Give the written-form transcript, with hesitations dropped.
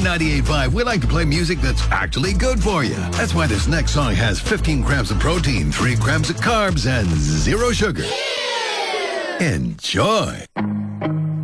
98.5, we like to play music that's actually good for you. That's why this next song has 15 grams of protein, 3 grams of carbs, and 0 sugar. Enjoy.